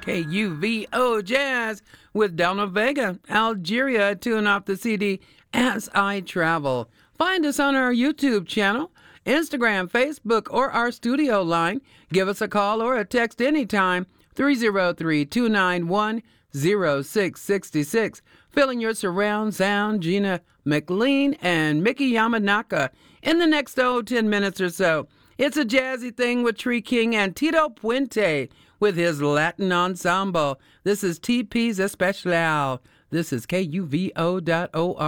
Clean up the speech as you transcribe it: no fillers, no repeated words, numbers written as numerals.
KUVO Jazz with Delna Vega, Algeria, tune off the CD As I Travel. Find us on our YouTube channel, Instagram, Facebook, or our studio line. Give us a call or a text anytime, 303-291-0666. Filling your surround sound, Gina McLean and Mickey Yamanaka. In the next 10 minutes or so, it's a jazzy thing with Tree King and Tito Puente with his Latin ensemble. This is TP's Especial. This is KUVO.org.